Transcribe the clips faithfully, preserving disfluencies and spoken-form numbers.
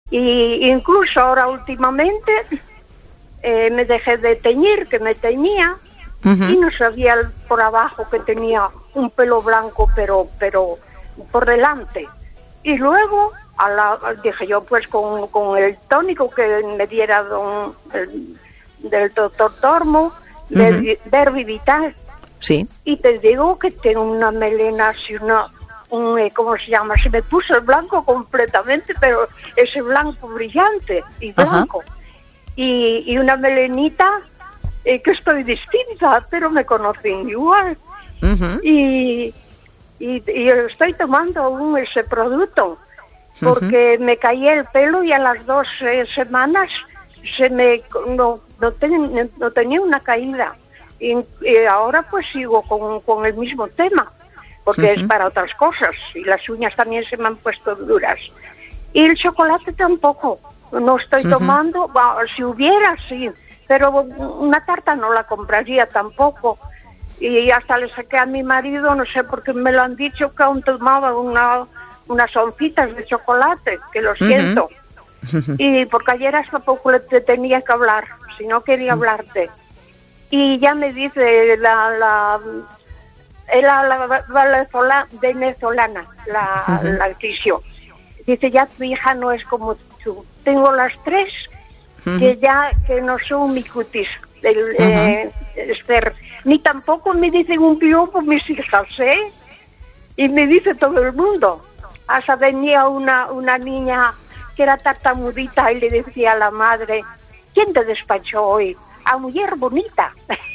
Y incluso ahora últimamente eh, me dejé de teñir, que me teñía, uh-huh. y no sabía por abajo que tenía un pelo blanco, pero pero por delante. Y luego a la, dije yo, pues con, con el tónico que me diera don, el, del doctor Tormo, uh-huh. de Verbi Vital. Sí. Y te digo que tengo una melena así, una, un, ¿cómo se llama? Se me puso el blanco completamente, pero ese blanco brillante y blanco. Uh-huh. Y, y una melenita eh, que estoy distinta, pero me conocen igual. Uh-huh. Y, y, y estoy tomando aún ese producto, porque uh-huh. me caía el pelo y a las dos eh, semanas se me no, no, ten, no tenía una caída. Y, y ahora pues sigo con, con el mismo tema, porque uh-huh. es para otras cosas, y las uñas también se me han puesto duras. Y el chocolate tampoco, no estoy uh-huh. tomando, bueno, si hubiera, sí, pero una tarta no la compraría tampoco. Y hasta le saqué a mi marido, no sé por qué me lo han dicho, que aún tomaba una, unas oncitas de chocolate, que lo siento. Uh-huh. Y porque ayer hasta poco le te tenía que hablar, si no quería uh-huh. hablarte. Y ya me dice la la la, la, la venezolana, la, uh-huh. la Tisio, dice, ya tu hija no es como tú. Tengo las tres uh-huh. que ya que no son mi cutis, el, uh-huh. eh, Esther, ni tampoco me dicen un piropo mis hijas, ¿eh? Y me dice todo el mundo. Hasta venía una, una niña que era tartamudita y le decía a la madre, ¿quién te despachó hoy? A mujer bonita,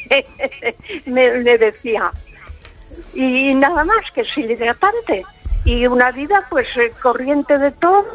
me, me decía. Y nada más que es hidratante. Y una vida pues eh, corriente de todo.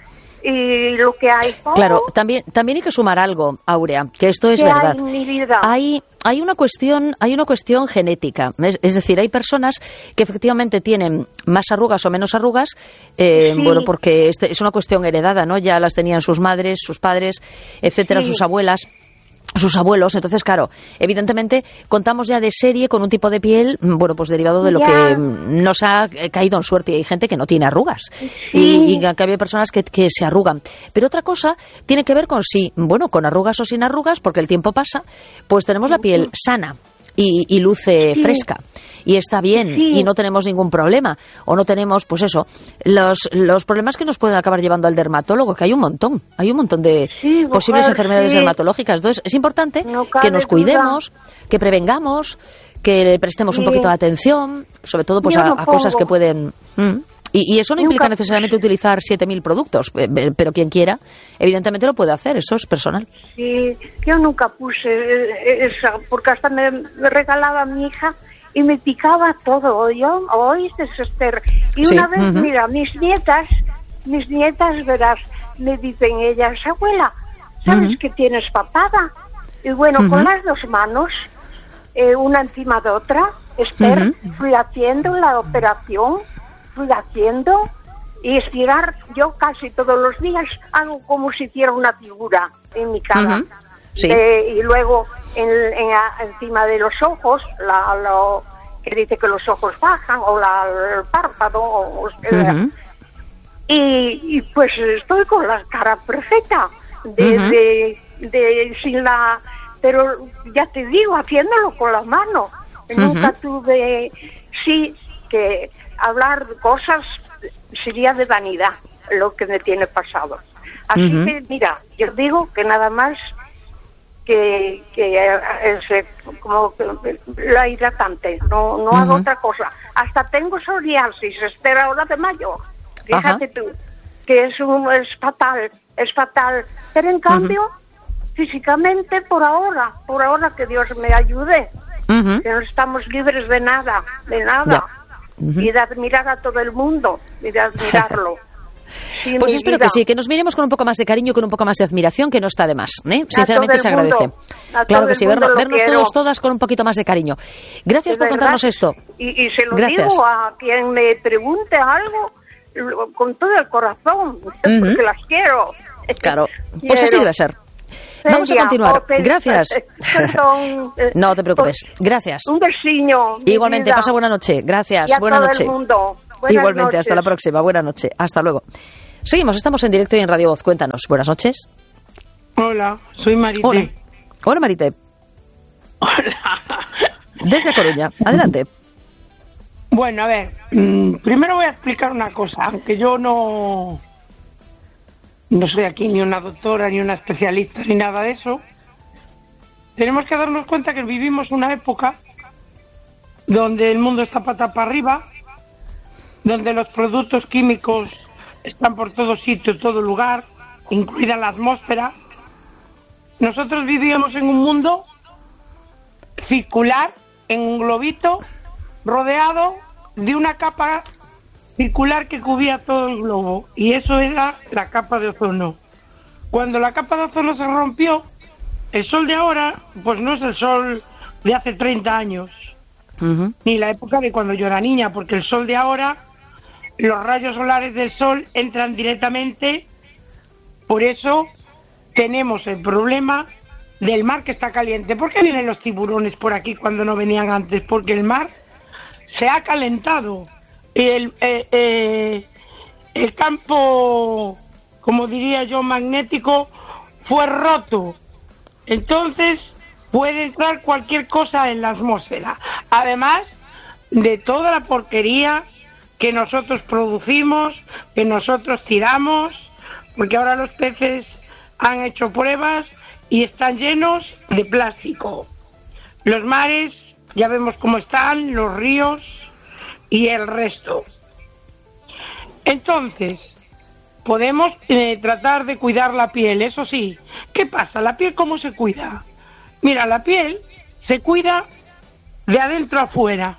Y lo que hay todo. Claro, también también hay que sumar algo, Áurea, que esto es verdad. Hay, mi vida? Hay hay una cuestión, hay una cuestión genética, es, es decir, hay personas que efectivamente tienen más arrugas o menos arrugas, eh, sí. bueno, porque este es una cuestión heredada, ¿no? Ya las tenían sus madres, sus padres, etcétera, sí. sus abuelas, sus abuelos. Entonces, claro, evidentemente contamos ya de serie con un tipo de piel, bueno, pues derivado de lo ya. que nos ha caído en suerte. Hay gente que no tiene arrugas, sí. y, y que hay personas que, que se arrugan. Pero otra cosa tiene que ver con si, bueno, con arrugas o sin arrugas, porque el tiempo pasa, pues tenemos la piel sana y, y luce sí. fresca. Y está bien, sí. y no tenemos ningún problema. O no tenemos, pues eso, los los problemas que nos pueden acabar llevando al dermatólogo, que hay un montón. Hay un montón de sí, posibles mujer, enfermedades sí. dermatológicas. Entonces, es importante no que nos cuidemos, duda. que prevengamos, que le prestemos sí. un poquito de atención, sobre todo pues a, no a cosas que pueden... ¿Mm? Y, y eso no Nunca implica necesariamente puse. utilizar siete mil productos, pero quien quiera, evidentemente lo puede hacer, eso es personal. Sí, yo nunca puse esa, porque hasta me, me regalaba mi hija y me picaba todo, yo, oíste, Esther. Y sí. una vez, uh-huh. mira, mis nietas, mis nietas, verás, me dicen ellas, abuela, ¿sabes uh-huh. que tienes papada? Y bueno, uh-huh. con las dos manos, eh, una encima de otra, Esther, uh-huh. fui haciendo la operación, fui haciendo, y estirar, yo casi todos los días hago como si hiciera una figura en mi cara. Uh-huh. Sí. Eh, y luego en, en, encima de los ojos, la, lo, que dice que los ojos bajan, o la, el párpado, o, uh-huh. y, y pues estoy con la cara perfecta, de, uh-huh. de, de sin la, pero ya te digo, haciéndolo con la mano. Uh-huh. Nunca tuve, sí, que hablar de cosas sería de vanidad, lo que me tiene pasado. Así uh-huh. que, mira, yo digo que nada más que, que es como la hidratante, no no uh-huh. hago otra cosa. Hasta tengo psoriasis, espera ahora de mayo, fíjate uh-huh. tú, que es, un, es fatal, es fatal, pero en cambio, uh-huh. físicamente por ahora, por ahora que Dios me ayude, uh-huh. que no estamos libres de nada, de nada, yeah. uh-huh. y de admirar a todo el mundo, y de admirarlo. Sí, pues espero vida. que sí, que nos miremos con un poco más de cariño, con un poco más de admiración, que no está de más, ¿eh? Sinceramente se agradece. Claro que sí, vernos, vernos todos, todas con un poquito más de cariño. Gracias de por verdad. contarnos esto. Y, y se lo Gracias. digo a quien me pregunte algo, con todo el corazón, uh-huh. porque las quiero. Claro, pues así debe ser. Vamos a continuar. Gracias. Perdón. No te preocupes. Gracias. Un besiño. Igualmente, pasa buena noche. Gracias. Y a buena todo noche. El mundo. Buenas Igualmente, noches. hasta la próxima. Buena noche. Hasta luego. Seguimos, estamos en directo y en Radio Voz. Cuéntanos. Buenas noches. Hola, soy Marité. Hola, Hola Marité. Hola. Desde Coruña. Adelante. Bueno, a ver, mmm, primero voy a explicar una cosa, aunque yo no, no soy aquí ni una doctora, ni una especialista, ni nada de eso. Tenemos que darnos cuenta que vivimos una época donde el mundo está pata para arriba, donde los productos químicos están por todo sitio, todo lugar, incluida la atmósfera. Nosotros vivíamos en un mundo circular, en un globito, rodeado de una capa circular que cubría todo el globo, y eso era la capa de ozono. Cuando la capa de ozono se rompió, el sol de ahora, pues no es el sol de hace treinta años, uh-huh. ni la época de cuando yo era niña, porque el sol de ahora, los rayos solares del sol entran directamente, por eso tenemos el problema del mar que está caliente. ¿Por qué vienen los tiburones por aquí cuando no venían antes? Porque el mar se ha calentado. El, eh, eh, el campo, como diría yo, magnético, fue roto. Entonces puede entrar cualquier cosa en la atmósfera. Además de toda la porquería que nosotros producimos, que nosotros tiramos, porque ahora los peces han hecho pruebas y están llenos de plástico. Los mares, ya vemos cómo están, los ríos y el resto. Entonces, podemos eh, tratar de cuidar la piel, eso sí. ¿Qué pasa? ¿La piel cómo se cuida? Mira, la piel se cuida de adentro a afuera.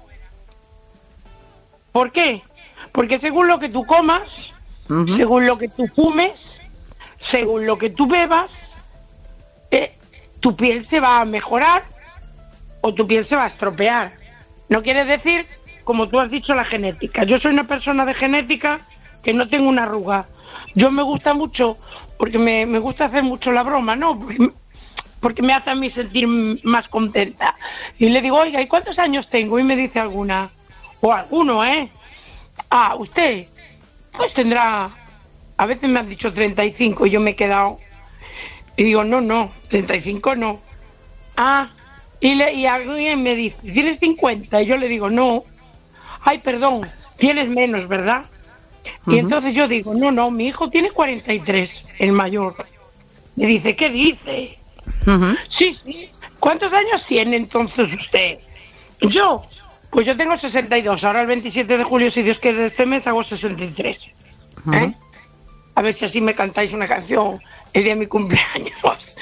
¿Por qué? Porque según lo que tú comas, uh-huh. según lo que tú fumes, según lo que tú bebas, eh, tu piel se va a mejorar o tu piel se va a estropear. No quiere decir, como tú has dicho, la genética. Yo soy una persona de genética que no tengo una arruga. Yo me gusta mucho, porque me, me gusta hacer mucho la broma, ¿no? Porque, porque me hace a mí sentir más contenta. Y le digo, oiga, ¿y cuántos años tengo? Y me dice alguna, o alguno, ¿eh? Ah, usted, pues tendrá, a veces me han dicho treinta y cinco y yo me he quedado, y digo, no, no, treinta y cinco no. Ah, y, le, y alguien me dice, ¿tienes cincuenta? Y yo le digo, no. Ay, perdón, tienes menos, ¿verdad? Uh-huh. Y entonces yo digo, no, no, mi hijo tiene cuarenta y tres, el mayor. Me dice, ¿qué dice? Uh-huh. Sí, sí. ¿Cuántos años tiene entonces usted? Yo, pues yo tengo sesenta y dos. Ahora el veintisiete de julio, si Dios quiere, de este mes hago sesenta y tres. Uh-huh. ¿Eh? A ver si así me cantáis una canción el día de mi cumpleaños.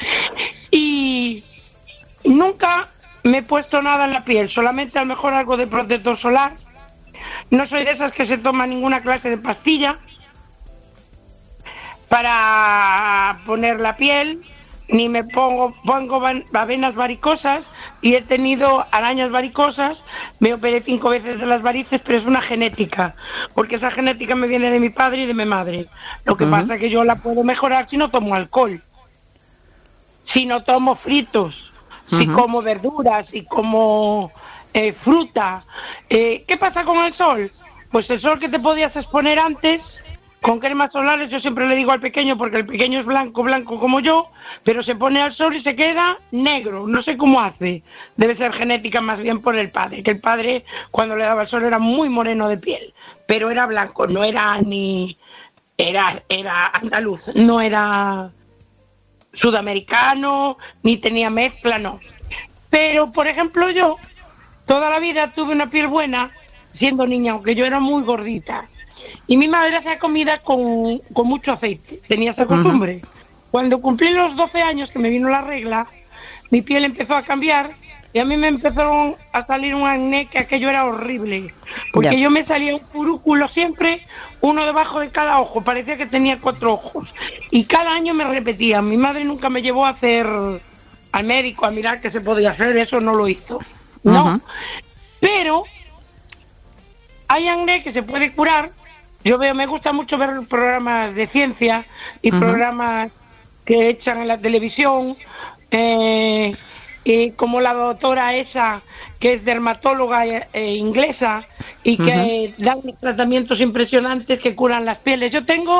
Y nunca me he puesto nada en la piel, solamente a lo mejor algo de protector solar. No soy de esas que se toma ninguna clase de pastilla para poner la piel, ni me pongo pongo venas varicosas, y he tenido arañas varicosas. Me operé cinco veces de las varices, pero es una genética, porque esa genética me viene de mi padre y de mi madre. Lo que uh-huh. pasa es que yo la puedo mejorar si no tomo alcohol, si no tomo fritos, uh-huh. si como verduras, si como Eh, fruta. Eh, ¿Qué pasa con el sol? Pues el sol que te podías exponer antes con cremas solares, yo siempre le digo al pequeño, porque el pequeño es blanco, blanco como yo, pero se pone al sol y se queda negro, no sé cómo hace. Debe ser genética más bien por el padre, que el padre cuando le daba el sol era muy moreno de piel, pero era blanco, no era ni... era, era andaluz, no era sudamericano, ni tenía mezcla, no. Pero, por ejemplo, yo toda la vida tuve una piel buena siendo niña, aunque yo era muy gordita. Y mi madre hacía comida con, con mucho aceite, tenía esa costumbre. Uh-huh. Cuando cumplí los doce años, que me vino la regla, mi piel empezó a cambiar y a mí me empezó a salir un acné, que aquello era horrible. Porque yeah. yo me salía un furúnculo siempre, uno debajo de cada ojo, parecía que tenía cuatro ojos. Y cada año me repetía. Mi madre nunca me llevó a hacer al médico, a mirar qué se podía hacer, eso no lo hizo. No, uh-huh. pero hay acné que se puede curar. Yo veo, me gusta mucho ver programas de ciencia y uh-huh. programas que echan en la televisión, eh, y como la doctora esa que es dermatóloga eh, inglesa y que uh-huh. dan tratamientos impresionantes que curan las pieles. Yo tengo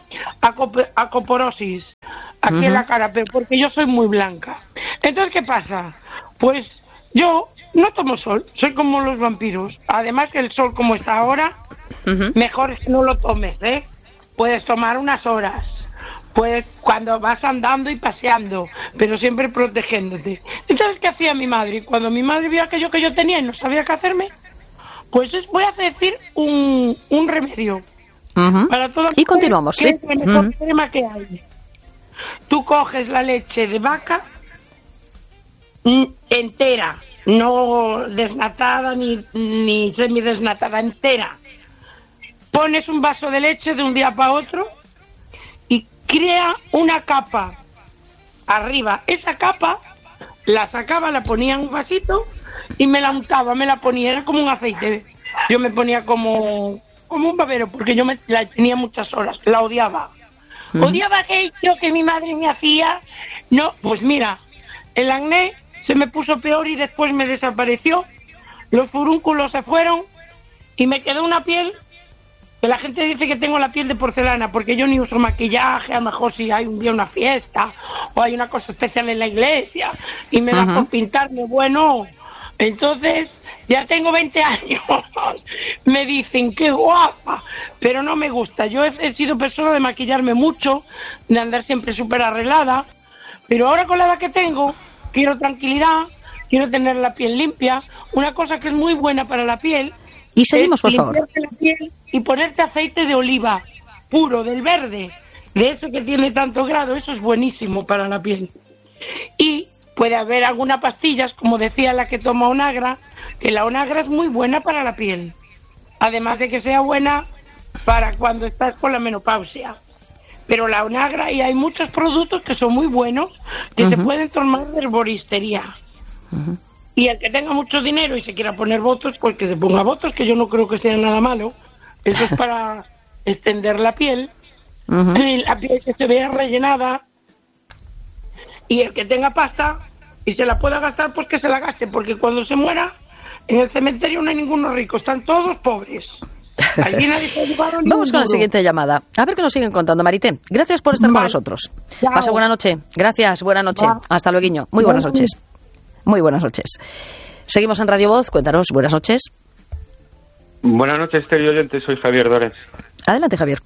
acop- acoporosis aquí uh-huh. en la cara, pero porque yo soy muy blanca. Entonces, ¿qué pasa? Pues yo no tomo sol, soy como los vampiros. Además que el sol como está ahora, uh-huh. mejor es que no lo tomes, ¿eh? Puedes tomar unas horas, puedes cuando vas andando y paseando, pero siempre protegiéndote. Entonces, ¿qué hacía mi madre? Cuando mi madre vio aquello que yo tenía y no sabía qué hacerme, pues es, voy a decir un, un remedio. Uh-huh. Para toda y continuamos, ¿sí? Es la mejor uh-huh. crema que hay. Tú coges la leche de vaca entera, no desnatada ni, ni semidesnatada, entera. Pones un vaso de leche de un día para otro y crea una capa arriba. Esa capa la sacaba, la ponía en un vasito y me la untaba, me la ponía, era como un aceite. Yo me ponía como, como un babero porque yo me, la tenía muchas horas, la odiaba. Uh-huh. Odiaba aquello que mi madre me hacía. No, pues mira, el acné se me puso peor y después me desapareció. Los furúnculos se fueron y me quedó una piel que la gente dice que tengo la piel de porcelana porque yo ni uso maquillaje. A lo mejor si hay un día una fiesta o hay una cosa especial en la iglesia y me uh-huh. da por pintarme, bueno, entonces ya tengo veinte años. Me dicen qué guapa, pero no me gusta. Yo he, he sido persona de maquillarme mucho, de andar siempre súper arreglada, pero ahora con la edad que tengo quiero tranquilidad, quiero tener la piel limpia. Una cosa que es muy buena para la piel y seguimos, por favor, limpiarte la piel y ponerte aceite de oliva puro, del verde, de eso que tiene tanto grado. Eso es buenísimo para la piel. Y puede haber algunas pastillas, como decía la que toma Onagra, que la Onagra es muy buena para la piel, además de que sea buena para cuando estás con la menopausia. Pero la Onagra, y hay muchos productos que son muy buenos, que uh-huh. se pueden tomar de herboristería. Uh-huh. Y el que tenga mucho dinero y se quiera poner botox, pues que se ponga botox, que yo no creo que sea nada malo. Eso es para extender la piel, uh-huh. y la piel que se vea rellenada. Y el que tenga pasta y se la pueda gastar, pues que se la gaste, porque cuando se muera, en el cementerio no hay ninguno rico, están todos pobres. Allí nadie se llevaron ni Vamos un con la duro. siguiente llamada. A ver qué nos siguen contando, Marité. Gracias por estar vale. con nosotros. Chao. Pasa buena noche. Gracias, buena noche. Va. Hasta luego. Muy buenas noches. Muy buenas noches. Seguimos en Radio Voz. Cuéntanos, buenas noches. Buenas noches, querido oyente. Soy Javier Dores. Adelante, Javier.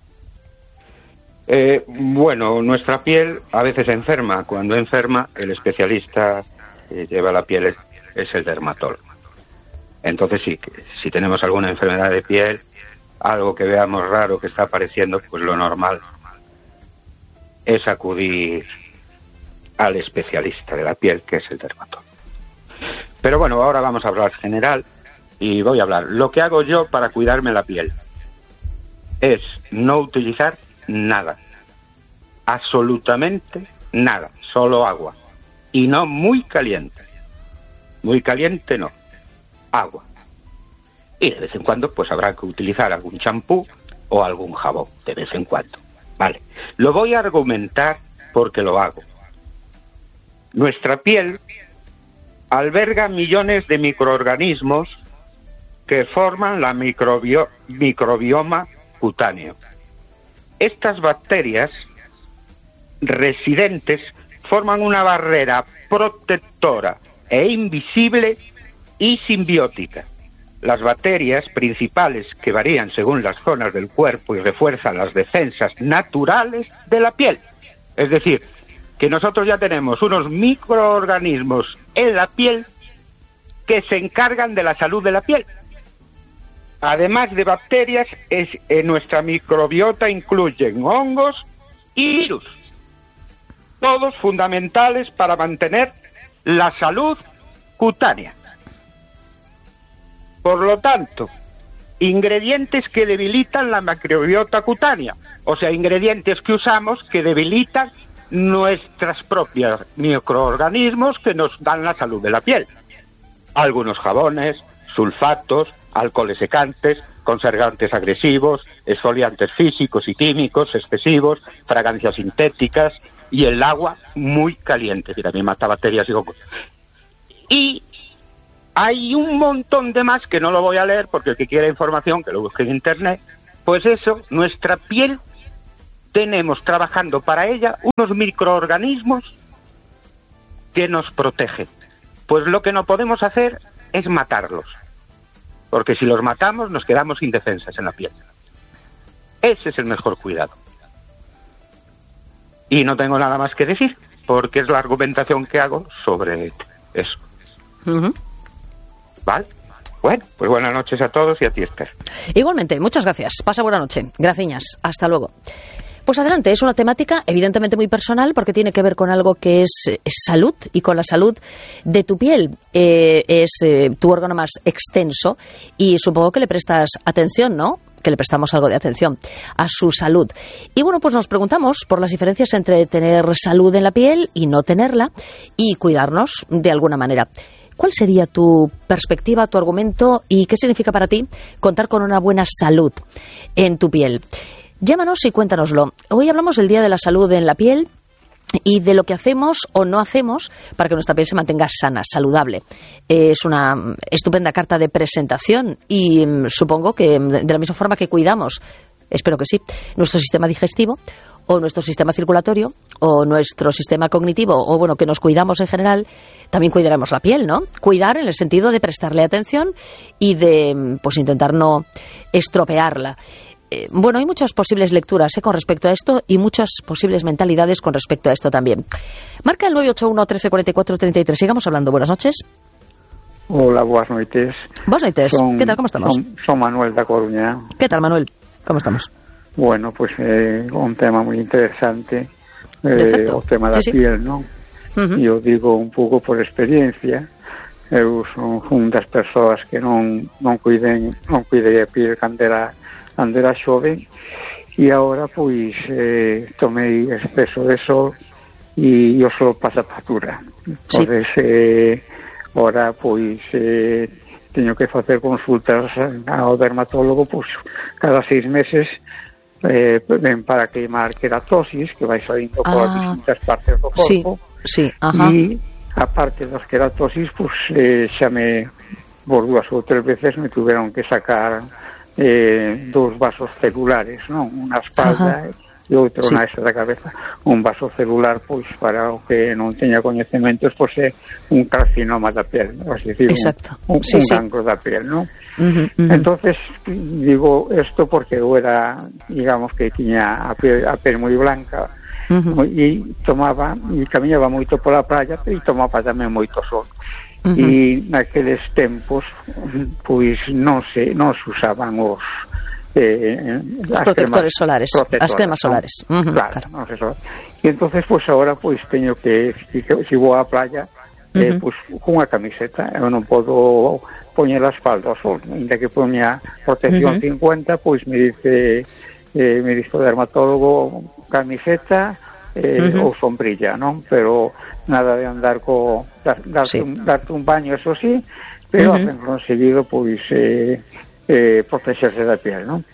Eh, bueno, nuestra piel a veces enferma. Cuando enferma, el especialista que lleva la piel es, es el dermatólogo. Entonces sí, si tenemos alguna enfermedad de piel, algo que veamos raro que está apareciendo, pues lo normal es acudir al especialista de la piel, que es el dermatólogo. Pero bueno, ahora vamos a hablar general y voy a hablar. Lo que hago yo para cuidarme la piel es no utilizar nada, absolutamente nada, solo agua, y no muy caliente. Muy caliente no, agua. Y de vez en cuando pues habrá que utilizar algún champú o algún jabón, de vez en cuando. Vale, lo voy a argumentar porque lo hago. Nuestra piel alberga millones de microorganismos que forman la microbio- microbioma cutáneo. Estas bacterias residentes forman una barrera protectora e invisible y simbiótica. Las bacterias principales que varían según las zonas del cuerpo y refuerzan las defensas naturales de la piel. Es decir, que nosotros ya tenemos unos microorganismos en la piel que se encargan de la salud de la piel. Además de bacterias, es, en nuestra microbiota incluyen hongos y virus, todos fundamentales para mantener la salud cutánea. Por lo tanto, ingredientes que debilitan la microbiota cutánea, o sea, ingredientes que usamos que debilitan nuestras propias microorganismos que nos dan la salud de la piel. Algunos jabones, sulfatos, alcoholes secantes, conservantes agresivos, exfoliantes físicos y químicos excesivos, fragancias sintéticas y el agua muy caliente, que también mata bacterias y hongos. Y hay un montón de más que no lo voy a leer porque el que quiera información que lo busque en internet. Pues eso, nuestra piel tenemos trabajando para ella unos microorganismos que nos protegen. Pues lo que no podemos hacer es matarlos, porque si los matamos nos quedamos indefensas en la piel. Ese es el mejor cuidado. Y no tengo nada más que decir, porque es la argumentación que hago sobre eso. Uh-huh. ¿Vale? Bueno, pues buenas noches a todos y a ti, Esther. Igualmente, muchas gracias. Pasa buena noche. Graciñas. Hasta luego. Pues adelante, es una temática evidentemente muy personal porque tiene que ver con algo que es, es salud y con la salud de tu piel. Eh, es eh, tu órgano más extenso y supongo que le prestas atención, ¿no? Que le prestamos algo de atención a su salud. Y bueno, pues nos preguntamos por las diferencias entre tener salud en la piel y no tenerla y cuidarnos de alguna manera. ¿Cuál sería tu perspectiva, tu argumento y qué significa para ti contar con una buena salud en tu piel? Llámanos y cuéntanoslo. Hoy hablamos del Día de la Salud en la piel y de lo que hacemos o no hacemos para que nuestra piel se mantenga sana, saludable. Es una estupenda carta de presentación y mmm, supongo que de la misma forma que cuidamos, espero que sí, nuestro sistema digestivo o nuestro sistema circulatorio o nuestro sistema cognitivo o bueno, que nos cuidamos en general, también cuidaremos la piel, ¿no? Cuidar en el sentido de prestarle atención y de pues intentar no estropearla. Bueno, hay muchas posibles lecturas ¿eh? con respecto a esto y muchas posibles mentalidades con respecto a esto también. Marca el nueve ocho uno, trece cuarenta y cuatro, treinta y tres. Sigamos hablando. Buenas noches. Hola, buenas noches. Buenas noches. Son, ¿Qué tal? ¿Cómo estamos? Son, son Manuel da Coruña. ¿Qué tal, Manuel? ¿Cómo estamos? Bueno, pues eh, un tema muy interesante. Eh, o tema da sí, piel, sí. non? Uh-huh. Yo digo un pouco por experiencia. Eu son un das persoas que non, non cuiden, non cuidei a piel cando era cando era xoven e agora pois eh, tomei exceso de sol e o sol pasa factura. Entonces sí. eh, agora pois eh, teño que facer consultas ao dermatólogo pois cada seis meses eh, ven para queimar queratosis que vai saindo por ah. distintas partes do corpo sí, sí. Ajá. E a parte das queratosis pois eh, xa me por dúas ou tres veces me tuveron que sacar Eh, dos vasos celulares, non? Unha espalda e outro sí. na esa da cabeza. Un vaso celular, pois, para o que non teña coñecementos, pois é un carcinoma da piel, é dicir, un, un, sí, un cancro sí. da piel, non? Uh-huh, uh-huh. Entonces, digo esto porque eu era, digamos que tiña a piel, a piel moi blanca uh-huh. e tomaba, e camiñaba moito pola praia e tomaba tamén moito sol. Uh-huh. E naqueles tempos pois non se non se usaban os eh, os protectores solares, as cremas solares, ¿no? Uh-huh, claro, claro. Non se so. E entonces pois agora pois teño que se si vou á playa eh, uh-huh. pois con unha camiseta, eu non podo poñer a espalda ao sol, ainda que poña protección uh-huh. cincuenta, pois me dice eh, me dice o dermatólogo camiseta eh, uh-huh. ou sombrilla, non? Pero nada de andar co dar, darte, sí. un, darte un baño, eso sí, pero uh-huh. han conseguido pois eh, eh, protexerse da piel, non?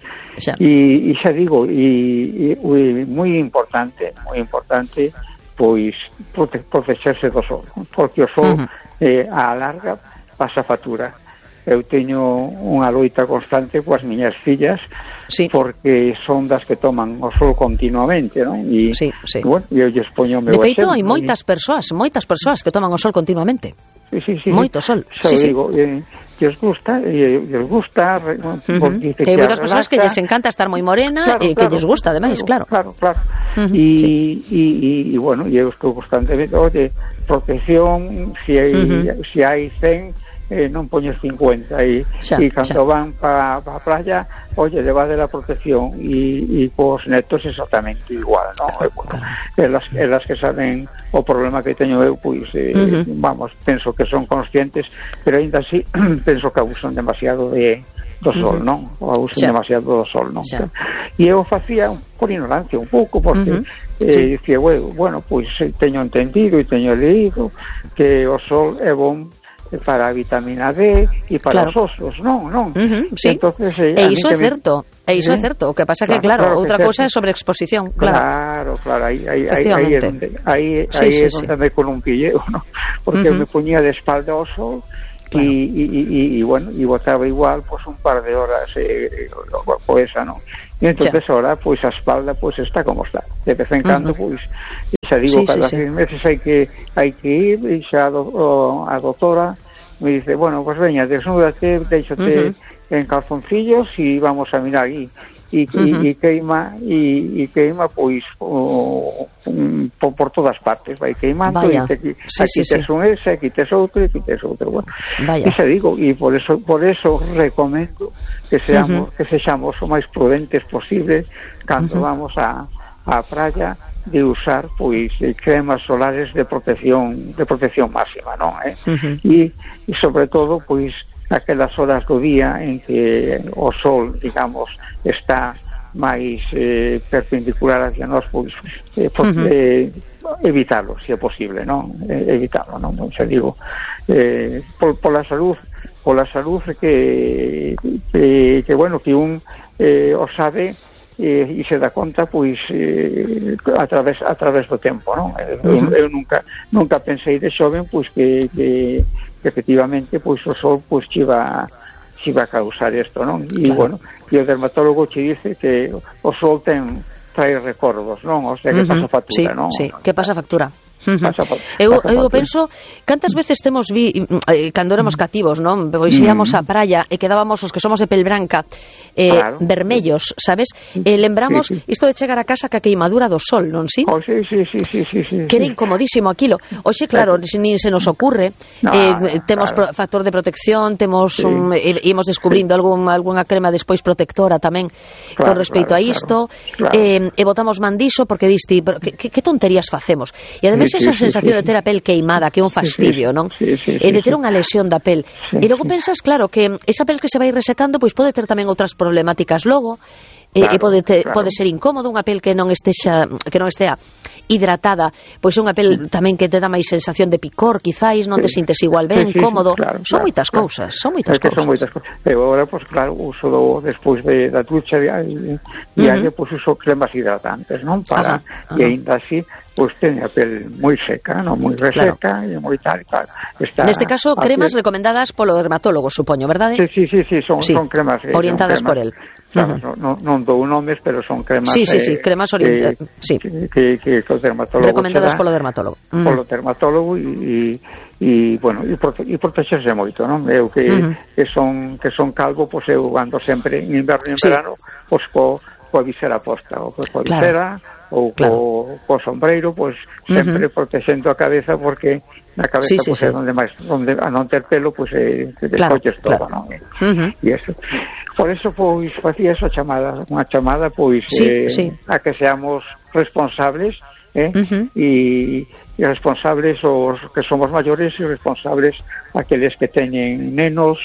E xa digo, e, e moi importante, moi importante pois prote, protexerse do sol, porque o sol uh-huh. eh, a larga pasa factura. Eu teño unha loita constante coas miñas fillas sí. porque son das que toman o sol continuamente, non? E, sí, sí. bueno, eu lles poño o meu de feito, hai moitas e... persoas, moitas persoas que toman o sol continuamente. Sí, sí, sí. Moito sol. Xa sí, digo, sí. eh, lles gusta, eh, lles gusta, uh-huh. que, que hai moitas persoas que lles encanta estar moi morena e claro, que claro, lles gusta, ademais, claro. Claro, claro. Uh-huh. E, sí. e, e, e, bueno, e eu estou constantemente, oye, protección, si hai, uh-huh. si hai cen, eh, non poñes cincuenta e, xa, e cando xa. van para pa a playa, oye, levade a protección e, e cos netos exactamente igual, non? Claro, bueno, elas, elas que saben o problema que teño eu, pois eh, uh-huh. vamos, penso que son conscientes, pero ainda así penso que abusan demasiado de do sol, uh-huh. non? O abusan xa. demasiado do sol, non? Xa. E eu facía por ignorancia un pouco, porque uh-huh. eh, sí. dicía, bueno, pois teño entendido e teño leído que o sol é bon para a vitamina D e para claro. os osos, non, non. Uh-huh, sí. Entonces, eh, e iso é certo, e iso é certo, o que pasa que claro, claro outra cousa é sobre exposición, claro. Claro, claro, aí aí aí aí aí, aí, sí, aí sí, é onde sí. me columpilleo, non? Porque uh-huh. eu me poñía de espalda ao sol claro. e, e, e, bueno, e botaba igual pues un par de horas eh, por esa, non? E entonces sí. ahora pues a espalda pues está como está, de vez en cando uh-huh. pues xa digo, sí, cada sí, seis sí. meses hai que hai que ir, e xa a, do, a doutora me dice, bueno, pues veña, desnúdate, deixote uh-huh. en calzoncillos e vamos a mirar aí. E, uh-huh. e, e queima e, e queima pois o, um, por, por todas partes, vai queimando e te, sí, aquí sí, tes sí. un ese, aquí tes outro e aquí tes outro, bueno. E se digo, e por eso por eso recomendo que seamos uh-huh. que sexamos o máis prudentes posible cando uh-huh. vamos a a praia, de usar pois cremas solares de protección de protección máxima, non, eh? Uh-huh. E, e sobre todo pois aquelas horas do día en que o sol, digamos, está máis eh, perpendicular hacia nós, pois eh, por, uh-huh. eh, evitalo, se é posible, non? Eh, evitalo, non? Se digo, eh, por, por la salud, por la salud que, que, que bueno, que un eh, o sabe e, e se dá conta, pois eh, a través a través do tempo, non? Uh-huh. Eu, eu nunca nunca pensei de xoven, pois que, que que efectivamente pois o sol pois chiva chiva a causar isto, non? E claro. bueno, e o dermatólogo che dice que o sol ten trae recordos, non? O sea, que uh-huh. pasa factura, sí, non? Sí, que pasa factura. Uh-huh. Pasa, eu, eu penso, cantas veces temos vi eh, cando éramos cativos, non? Pois íamos á praia e quedábamos os que somos de pel branca eh, claro. vermellos, sabes? E eh, lembramos sí, sí. isto de chegar a casa ca queimadura do sol, non si? Oh, sí, sí, sí, sí, sí, sí, que era incomodísimo aquilo. Oxe, claro, sí. nin se nos ocurre no, eh, temos claro. factor de protección, temos sí. un, eh, imos descubrindo sí. algún, algunha crema despois protectora tamén claro, con respecto claro, a isto claro, claro. Eh, e botamos mandiso porque diste, que, que, que tonterías facemos? E ademais sí, esa sí, sensación sí, sí. de ter a pel queimada, que é un fastidio, non? Sí, sí, sí, e de ter sí. unha lesión da pel. Sí, e logo sí. pensas, claro, que esa pel que se vai resecando, pois pode ter tamén outras problemáticas logo, claro, e pode, te, claro. pode ser incómodo unha pel que non estexa, que non estea hidratada, pois é unha pel tamén que te dá máis sensación de picor, quizáis, non te sintes igual ben, sí, sí, cómodo. Sí, claro, son claro, moitas claro. cousas, son moitas é que cousas. Son moitas cousas. E agora, pois pues, claro, uso do, despois de, da ducha diaria, uh-huh. pois pues, uso cremas hidratantes, non? Para, uh-huh. e ainda así, pois pues, ten a pel moi seca, non? Moi reseca, claro. e moi tal, tal. Está Neste caso, cremas pel... recomendadas polo dermatólogo, supoño, verdade? Sí, sí, sí, sí son, sí. son cremas... Eh, orientadas son cremas, por el. Sabes, uh-huh. non, non dou nomes, pero son cremas... Sí, sí, sí, eh, cremas orientadas, eh, sí. Que, que, que, que o dermatólogo recomendadas polo dermatólogo. Uh-huh. Polo dermatólogo e, e bueno, e, prote, e protexerse moito, non? Eu que, uh-huh. que son que son calvo, pois eu ando sempre en inverno e en sí. verano, pois co, coa visera posta, ou coa visera, claro. ou claro. co, co sombreiro, pois sempre uh-huh. protexendo a cabeza, porque na cabeza sí, sí, pois sí. é onde máis, onde a non ter pelo, pois é, te claro, descolles todo, claro. non? Uh-huh. E eso. Por eso, pois, facía esa chamada, unha chamada, pois, sí, eh, sí. a que seamos responsables, eh, uh-huh. e, e responsables os que somos maiores e responsables aqueles que teñen nenos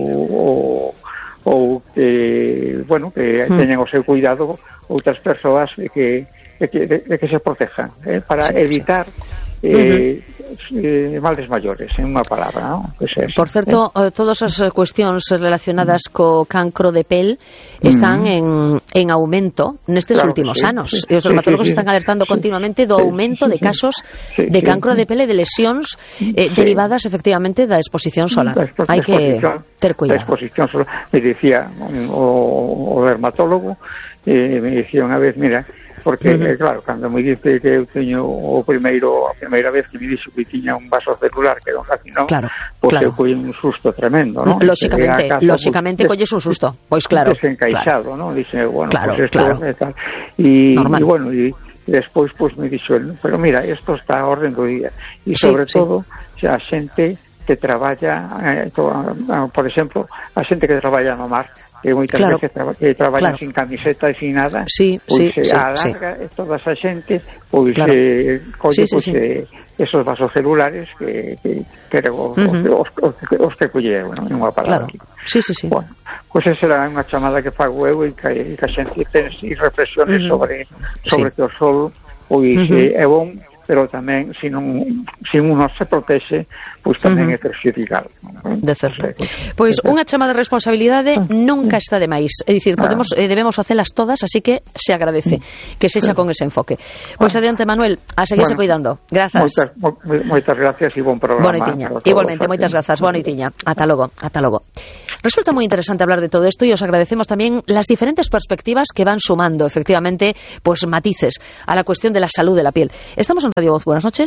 ou, ou, ou que, bueno, que uh-huh. teñen o seu cuidado outras persoas que, de, que, de, de que se protejan, eh, para sí, evitar sí. eh, uh-huh. Eh, males maiores, en unha palabra, non? Pues eso, por certo, eh? todas as cuestións relacionadas co cancro de pel están mm. en, en aumento nestes claro últimos sí, anos, sí, e os dermatólogos sí, sí, están alertando sí, continuamente do aumento sí, sí, de casos sí, de cancro sí. de pel e de lesións eh, sí. derivadas efectivamente da exposición solar. Hai que ter cuidado. Da exposición solar. Me decía o, o dermatólogo, eh, me decía unha vez, mira, porque, uh-huh. eh, claro, cando me dice que eu teño o primeiro, a primeira vez que me dixo que tiña un vaso celular que non carcinoma, claro, pois pues claro. eu coi un susto tremendo, non? Lóxicamente, lóxicamente pues, colles un susto, pois claro. Desencaixado, claro. non? Dixe, bueno, claro, pues esto claro. é tal. E, Normal. e bueno, e despois, pois, pues, me dixo, pero mira, isto está a orden do día. E sobre sí, todo, sí. a xente que traballa, eh, to, por exemplo, a xente que traballa no mar, que moitas claro. veces traba, que traballan claro. sin camiseta e sin nada, sí, pois sí, se sí, alarga sí. toda esa xente, pois claro. eh, colle sí, sí, pois, sí. eh, esos vasos celulares que, que, que os, uh-huh. os, os, os que colleu, non? En unha palabra. Claro. Sí, sí, sí. Bueno, pois esa era unha chamada que fago eu e que, que a xente ten e reflexiones uh-huh. sobre sobre sí. que o sol pois uh-huh. eh, é bon pero tamén se non se uno se protexe, pois tamén uh-huh. é perxudicial. De certo. Pois unha chama de responsabilidade nunca está de máis. É dicir, podemos eh, debemos facelas todas, así que se agradece que sexa con ese enfoque. Pois adiante, Manuel, a seguirse bueno, cuidando. Grazas. Moitas, moitas gracias e bon programa. Bonoitiña. Igualmente, moitas grazas. Bonoitiña. Ata logo, ata logo. Resulta moi interesante hablar de todo esto y os agradecemos también las diferentes perspectivas que van sumando, efectivamente, pues matices a la cuestión de la salud de la piel. Estamos en Radio Voz. Buenas noches.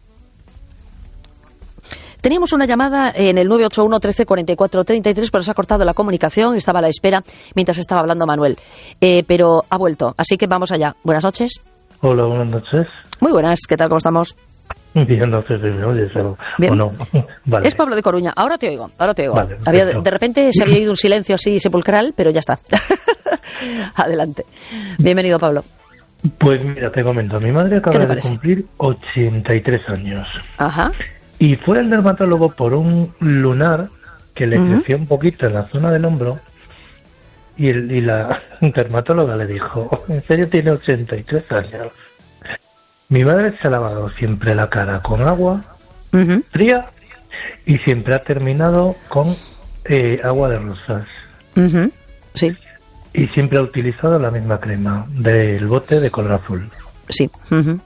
Teníamos una llamada en el nueve ocho uno, trece, cuarenta y cuatro, treinta y tres, pero se ha cortado la comunicación, estaba a la espera mientras estaba hablando Manuel. Eh, pero ha vuelto, así que vamos allá. Buenas noches. Hola, buenas noches. Muy buenas, ¿qué tal? ¿Cómo estamos? Bien, no sé si me oyes o no. Vale. Es Pablo de Coruña. Ahora te oigo, ahora te oigo. Vale, había, de repente se había ido un silencio así sepulcral, pero ya está. Adelante. Bienvenido, Pablo. Pues mira, te comento. Mi madre acaba de cumplir ochenta y tres años. Ajá. Y fue al dermatólogo por un lunar que le uh-huh. creció un poquito en la zona del hombro. Y, el, y la dermatóloga le dijo, ¿en serio tiene ochenta y tres años? Mi madre se ha lavado siempre la cara con agua uh-huh. fría y siempre ha terminado con eh, agua de rosas. Uh-huh. Sí. Y siempre ha utilizado la misma crema del bote de color azul. Sí. Uh-huh.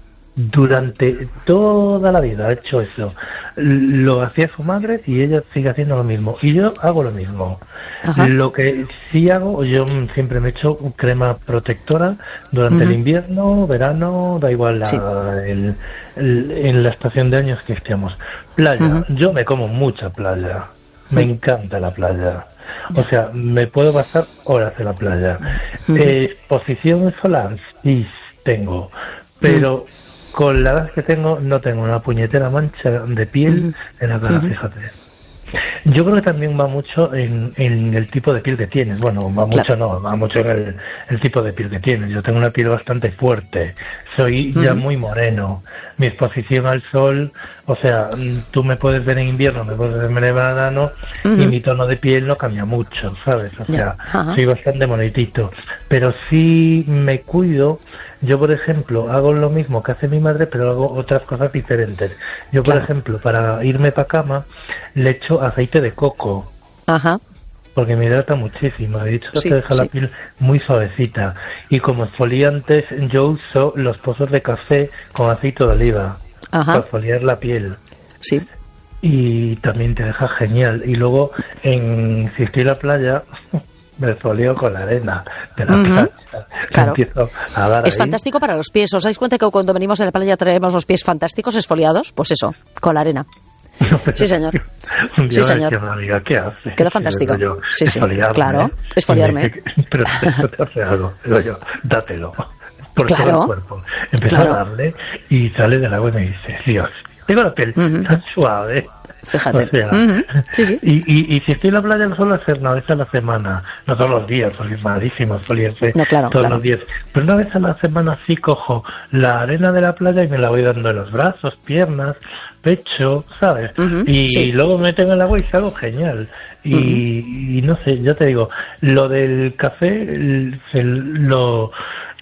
Durante toda la vida ha hecho eso. Lo hacía su madre y ella sigue haciendo lo mismo. Y yo hago lo mismo. Ajá. Lo que sí hago, yo siempre me echo crema protectora durante uh-huh. el invierno, verano, da igual la, sí. el, el, en la estación de años que estemos. Playa, uh-huh. yo me como mucha playa. Me uh-huh. encanta la playa. O sea, me puedo pasar horas en la playa. Uh-huh. Eh, exposición solar, sí tengo. Pero... Uh-huh. Con la edad que tengo, no tengo una puñetera mancha de piel uh-huh. en la cara, uh-huh. fíjate. Yo creo que también va mucho en, en el tipo de piel que tienes. Bueno, va mucho claro. no, va mucho en el, el tipo de piel que tienes. Yo tengo una piel bastante fuerte. Soy uh-huh. ya muy moreno. Mi exposición al sol, o sea, tú me puedes ver en invierno, me puedes ver en verano, uh-huh. y mi tono de piel no cambia mucho, ¿sabes? O sea, uh-huh. soy bastante bonitito. Pero sí me cuido. Yo, por ejemplo, hago lo mismo que hace mi madre, pero hago otras cosas diferentes. Yo, por claro. ejemplo, para irme para cama, le echo aceite de coco. Ajá. Porque me hidrata muchísimo. De hecho, sí, te deja sí. la piel muy suavecita. Y como exfoliantes, yo uso los pozos de café con aceite de oliva. Ajá. Para exfoliar la piel. Sí. Y también te deja genial. Y luego, en si estoy en la playa... me folio con la arena de la uh-huh. playa. Claro. A dar es ahí. Fantástico para los pies. ¿Os dais cuenta que cuando venimos a la playa traemos los pies fantásticos, esfoliados? Pues eso, con la arena. No, sí, señor. Un día sí, señor. Una amiga, ¿qué hace? Queda fantástico. Yo, sí, sí. Claro, esfoliarme. Que, pero esto te hace algo. Digo yo, dátelo. Por claro. todo el cuerpo. Empezó claro. a darle y sale del agua y me dice, Dios, tengo la piel uh-huh. tan suave. Fíjate. O sea, uh-huh. sí, sí. Y, y, y si estoy en la playa no suelo hacer una vez a la semana, no todos los días, porque es malísimo exfoliarse no, claro, todos claro. los días, pero una vez a la semana sí cojo la arena de la playa y me la voy dando en los brazos, piernas, pecho, ¿sabes? Uh-huh. Y sí. luego me meto en el agua y salgo genial. Y, uh-huh. y no sé, yo te digo, lo del café el, el, lo,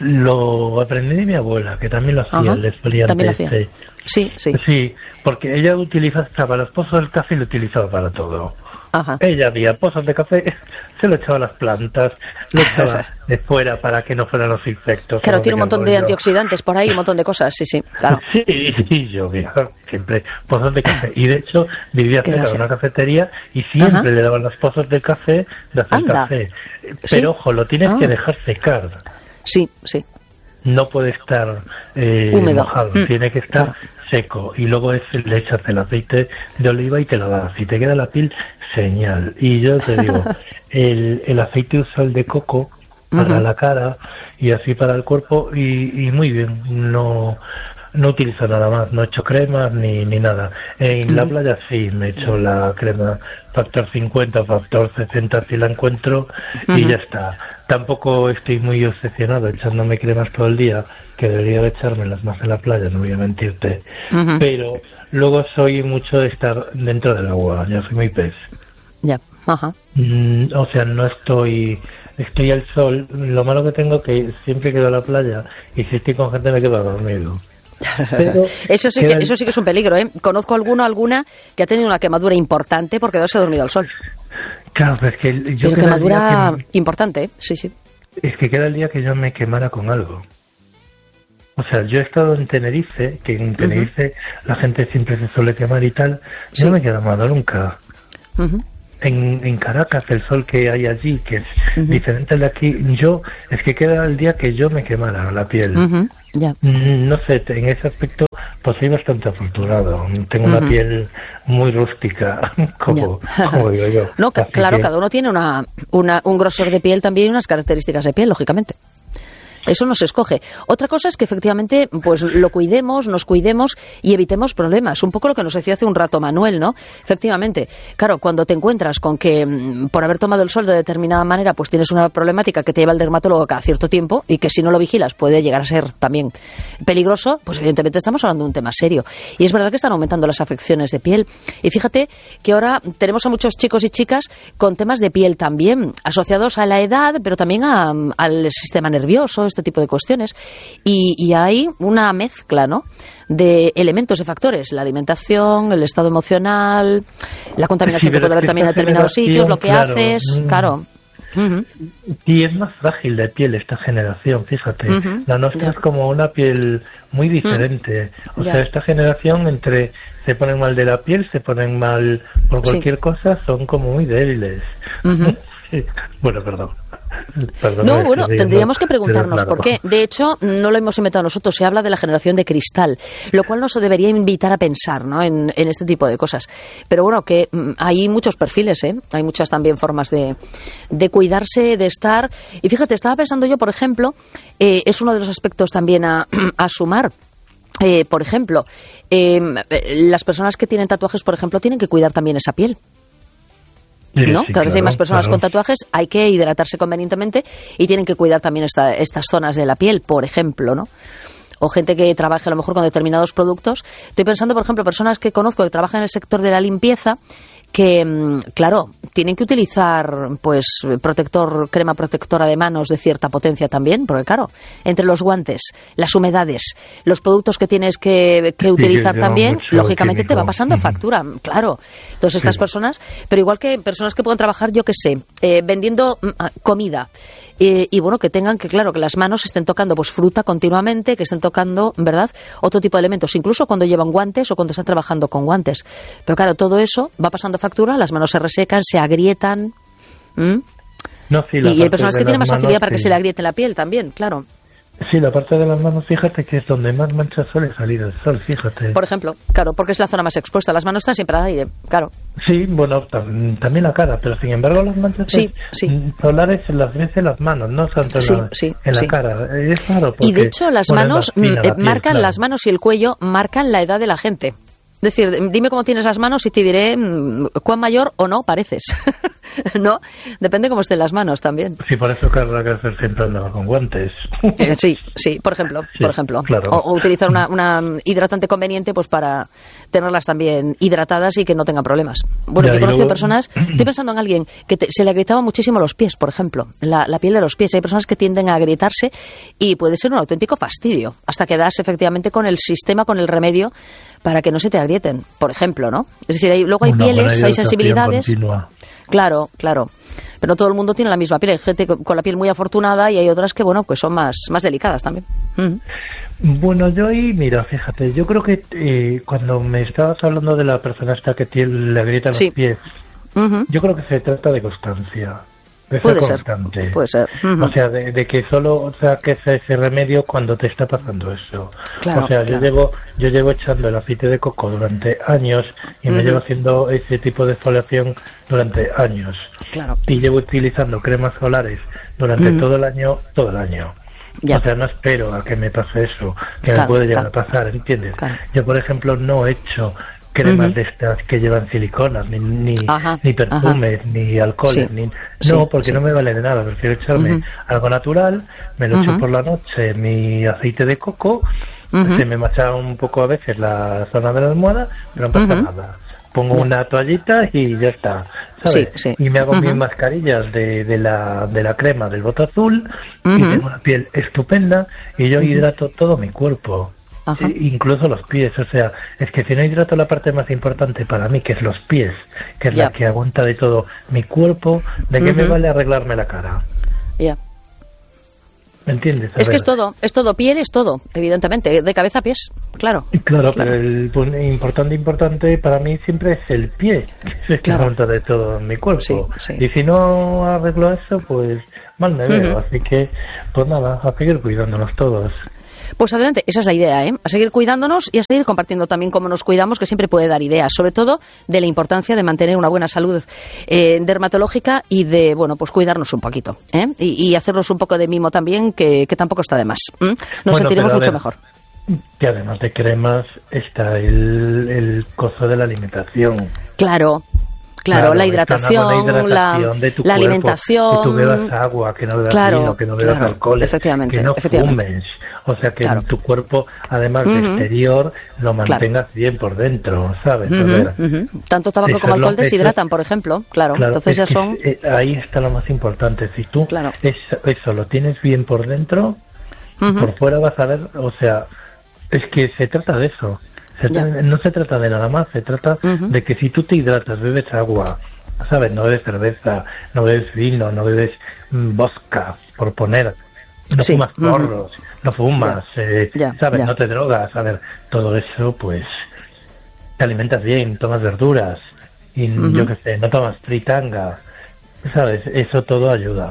lo aprendí de mi abuela, que también lo hacía, uh-huh. el exfoliante este. Sí, sí. Sí, porque ella utilizaba para los pozos del café y lo utilizaba para todo. Ajá. Ella había pozos de café, se lo echaba a las plantas, lo echaba de fuera para que no fueran los insectos. Claro, tiene un montón de antioxidantes por ahí, un montón de cosas, sí, sí, claro. Sí, sí, yo mira, siempre pozos de café. Y de hecho vivía cerca de una cafetería y siempre Ajá. le daban los pozos de café de hacer Anda. café. Pero ¿Sí? ojo, lo tienes ah. que dejar secar. Sí, sí. No puede estar eh, húmedo, mojado, mm. tiene que estar claro. seco. Y luego es, le echas el aceite de oliva y te lo das. Y te queda la piel señal. Y yo te digo, el, el aceite usa el de coco para uh-huh. la cara y así para el cuerpo y, y muy bien. No no utilizo nada más, no he hecho cremas ni, ni nada. En uh-huh. la playa sí, me he hecho la crema factor cincuenta, factor sesenta si la encuentro uh-huh. y ya está. Tampoco estoy muy obsesionado echándome cremas todo el día, que debería de echármelas más en la playa, no voy a mentirte. Uh-huh. Pero luego soy mucho de estar dentro del agua, yo soy muy pez. Ya, ajá. Mm, o sea, no estoy... Estoy al sol, lo malo que tengo es que siempre quedo a la playa y si estoy con gente me quedo dormido. Pero eso, sí que, eso sí que es un peligro, ¿eh? Conozco alguno, alguna que ha tenido una quemadura importante porque se ha dormido al sol. Claro, pero es que yo... Pero quemadura que, importante, ¿eh? Sí, sí. Es que queda el día que yo me quemara con algo. O sea, yo he estado en Tenerife, que en Tenerife uh-huh. la gente siempre se suele quemar y tal, sí. no me he quemado nunca. Uh-huh. En, en Caracas, el sol que hay allí, que es uh-huh. diferente al de aquí, yo, es que queda el día que yo me quemara la piel. Uh-huh. Yeah. No sé, en ese aspecto, pues soy bastante afortunado. Tengo uh-huh. una piel muy rústica, como, yeah. como digo yo. No, ca- claro, que... cada uno tiene una, una, un grosor de piel también y unas características de piel, lógicamente. Eso no se escoge. Otra cosa es que efectivamente pues lo cuidemos, nos cuidemos y evitemos problemas. Un poco lo que nos decía hace un rato Manuel, ¿no? Efectivamente, claro, cuando te encuentras con que por haber tomado el sol de determinada manera pues tienes una problemática que te lleva al dermatólogo cada cierto tiempo y que si no lo vigilas puede llegar a ser también peligroso, pues evidentemente estamos hablando de un tema serio. Y es verdad que están aumentando las afecciones de piel. Y fíjate que ahora tenemos a muchos chicos y chicas con temas de piel también, asociados a la edad, pero también a, al sistema nervioso, este tipo de cuestiones, y, y hay una mezcla, ¿no?, de elementos, de factores, la alimentación, el estado emocional, la contaminación sí, que puede haber también en determinados sitios, lo que claro, haces, mm, claro. Uh-huh. Y es más frágil de piel esta generación, fíjate. Uh-huh. La nuestra yeah. es como una piel muy diferente. Uh-huh. O yeah. sea, esta generación entre se ponen mal de la piel, se ponen mal por cualquier sí. cosa, son como muy débiles. Uh-huh. Sí. Bueno, perdón. Perdón, no, bueno, tendríamos que preguntarnos por qué. De hecho, no lo hemos inventado nosotros, se habla de la generación de cristal, lo cual nos debería invitar a pensar, ¿no?, en, en este tipo de cosas. Pero bueno, que mm, hay muchos perfiles, ¿eh? Hay muchas también formas de, de cuidarse, de estar. Y fíjate, estaba pensando yo, por ejemplo, eh, es uno de los aspectos también a, a sumar. Eh, por ejemplo, eh, las personas que tienen tatuajes, por ejemplo, tienen que cuidar también esa piel. ¿No? Sí, Cada vez claro, hay más personas claro. con tatuajes, hay que hidratarse convenientemente y tienen que cuidar también esta, estas zonas de la piel, por ejemplo, ¿no? O gente que trabaje a lo mejor con determinados productos. Estoy pensando, por ejemplo, personas que conozco que trabajan en el sector de la limpieza, que, claro, tienen que utilizar pues protector, crema protectora de manos de cierta potencia también, porque claro, entre los guantes, las humedades, los productos que tienes que, que utilizar sí, también, lógicamente químico. Te va pasando uh-huh. factura, claro. Entonces estas sí. personas, pero igual que personas que pueden trabajar, yo qué sé, eh, vendiendo comida, eh, y bueno, que tengan que, claro, que las manos estén tocando pues fruta continuamente, que estén tocando, ¿verdad?, otro tipo de elementos, incluso cuando llevan guantes o cuando están trabajando con guantes. Pero claro, todo eso va pasando factura, las manos se resecan, se agrietan. ¿Mm? No, sí, y hay personas que tienen más facilidad manos, para que sí. se le agriete la piel también, claro. Sí, la parte de las manos, fíjate que es donde más mancha suele salir el sol, fíjate. Por ejemplo, claro, porque es la zona más expuesta. Las manos están siempre al aire, claro. Sí, bueno, tam- también la cara, pero sin embargo las manchas sí, sí. solares las ves en las manos, no tanto en, sí, la, sí, en la sí. cara. Es claro, porque, y de hecho las bueno, manos piel, eh, marcan, claro. las manos y el cuello marcan la edad de la gente. Es decir, dime cómo tienes las manos y te diré mmm, cuán mayor o no pareces. ¿No? Depende cómo estén las manos también. Sí, por eso Carla García siempre andaba con guantes. Eh, sí, sí, por ejemplo. Sí, por ejemplo. Claro. O, o utilizar una, una hidratante conveniente pues para tenerlas también hidratadas y que no tengan problemas. Bueno, ya, yo conozco luego... personas, estoy pensando en alguien que te, se le agrietaban muchísimo los pies, por ejemplo, la, la piel de los pies. Hay personas que tienden a agrietarse y puede ser un auténtico fastidio hasta que das efectivamente con el sistema, con el remedio para que no se te agrieten, por ejemplo, ¿no? Es decir, hay, luego hay una pieles, hay sensibilidades. Continua. Claro, claro. Pero no todo el mundo tiene la misma piel. Hay gente con la piel muy afortunada y hay otras que, bueno, pues son más, más delicadas también. Mm. Bueno, yo ahí, mira, fíjate, yo creo que eh, cuando me estabas hablando de la persona esta que tiene, le agrietan sí. los pies, uh-huh. yo creo que se trata de constancia. De puede ser ser, constante. puede ser. Uh-huh. O sea, de, de que solo o sea, que ese, ese remedio cuando te está pasando eso. Claro, o sea, claro. yo llevo yo llevo echando el aceite de coco durante años y uh-huh. me llevo haciendo ese tipo de exfoliación durante años. Claro. Y llevo utilizando cremas solares durante uh-huh. todo el año, todo el año. Ya. O sea, no espero a que me pase eso, que claro, me puede llegar claro. a pasar, ¿entiendes? Claro. Yo, por ejemplo, no he hecho cremas uh-huh. de estas que llevan siliconas, ni ni, ajá, ni perfumes, ajá. ni alcoholes, sí. ni no, sí, porque sí. no me vale de nada. Prefiero echarme uh-huh. algo natural, me lo uh-huh. echo por la noche, mi aceite de coco, uh-huh. se me macha un poco a veces la zona de la almohada, pero no pasa uh-huh. nada. Pongo uh-huh. una toallita y ya está, ¿sabes? Sí, sí. Y me hago uh-huh. mis mascarillas de, de la de la crema del bote azul uh-huh. y tengo una piel estupenda y yo uh-huh. hidrato todo mi cuerpo. sí, incluso los pies, o sea, es que si no hidrato la parte más importante para mí, que es los pies, que es yeah. la que aguanta de todo mi cuerpo, ¿de qué uh-huh. me vale arreglarme la cara? Ya. Yeah. ¿Me entiendes? A es ver. que es todo, es todo, piel es todo, evidentemente, de cabeza a pies, claro. Claro, claro. pero el pues, importante, importante para mí siempre es el pie, que es que claro. aguanta de todo mi cuerpo. Sí, sí. Y si no arreglo eso, pues mal me veo, uh-huh. así que, pues nada, a seguir cuidándonos todos. Pues adelante, esa es la idea, ¿eh? A seguir cuidándonos y a seguir compartiendo también cómo nos cuidamos, que siempre puede dar ideas, sobre todo de la importancia de mantener una buena salud eh, dermatológica y de, bueno, pues cuidarnos un poquito, ¿eh? Y, y hacernos un poco de mimo también, que, que tampoco está de más. ¿eh? Nos bueno, sentiremos mucho ver, mejor. Y además de cremas está el, el costo de la alimentación. Claro. Claro, claro, la hidratación, hidratación la, de tu la cuerpo, alimentación. Que tú bebas agua, que no bebas claro, vino, que no bebas claro, alcohol, efectivamente, que no efectivamente. fumes. O sea, que claro. tu cuerpo, además de uh-huh. exterior, lo mantengas claro. bien por dentro, ¿sabes? Uh-huh, a ver, uh-huh. Tanto tabaco eso como alcohol lo, deshidratan, eso, por ejemplo. Claro, claro entonces ya son... Es, ahí está lo más importante. Si tú claro. eso, eso lo tienes bien por dentro, uh-huh. por fuera vas a ver, o sea, es que se trata de eso. Se trata, no se trata de nada más, se trata uh-huh. de que si tú te hidratas, bebes agua, ¿sabes? No bebes cerveza, no bebes vino, no bebes mmm, vodka, por poner, no sí. fumas porros, uh-huh. no fumas, ya. Eh, ya, ¿sabes? Ya. No te drogas, a ver, todo eso, pues, te alimentas bien, tomas verduras, y uh-huh. yo qué sé, no tomas fritanga, ¿sabes? Eso todo ayuda.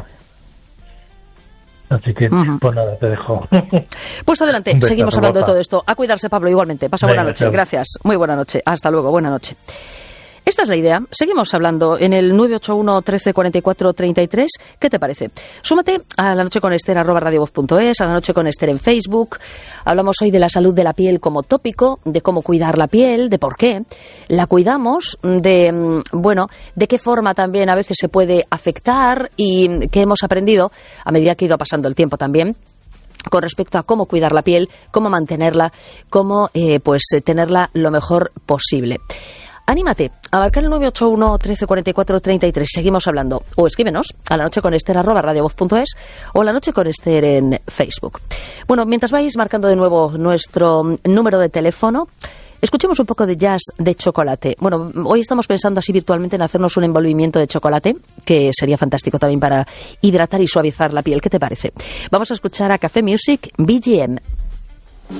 Así que, uh-huh. pues nada, te dejo. Pues adelante, seguimos hablando boca. de todo esto. A cuidarse, Pablo, igualmente. Pasa Venga, buena noche. Chao. Gracias. Muy buena noche. Hasta luego. Buena noche. Esta es la idea. Seguimos hablando en el nueve ocho uno, trece, cuarenta y cuatro, treinta y tres. ¿Qué te parece? Súmate a La Noche con Ester, arroba radiovoz punto es, a La Noche con Ester en Facebook. Hablamos hoy de la salud de la piel como tópico, de cómo cuidar la piel, de por qué la cuidamos, de, bueno, de qué forma también a veces se puede afectar y qué hemos aprendido a medida que ha ido pasando el tiempo también, con respecto a cómo cuidar la piel, cómo mantenerla, cómo eh, pues tenerla lo mejor posible. Anímate a marcar el nueve ocho uno, trece, cuarenta y cuatro, treinta y tres. Seguimos hablando. O escríbenos a la noche con Ester arroba radiovoz punto es o La Noche con Ester en Facebook. Bueno, mientras vais marcando de nuevo nuestro número de teléfono, escuchemos un poco de jazz de chocolate. Bueno, hoy estamos pensando así virtualmente en hacernos un envolvimiento de chocolate, que sería fantástico también para hidratar y suavizar la piel. ¿Qué te parece? Vamos a escuchar a Café Music, B G M.